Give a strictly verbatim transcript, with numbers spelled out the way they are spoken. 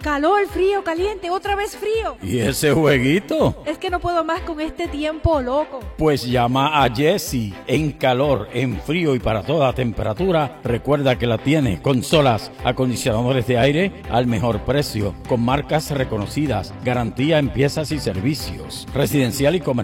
Calor, frío, caliente, otra vez frío. ¿Y ese jueguito? Es que no puedo más con este tiempo loco. Pues llama a Jessie. En calor, en frío y para toda temperatura, recuerda que la tiene. Consolas, acondicionadores de aire al mejor precio, con marcas reconocidas, garantía en piezas y servicios, residencial y comercial.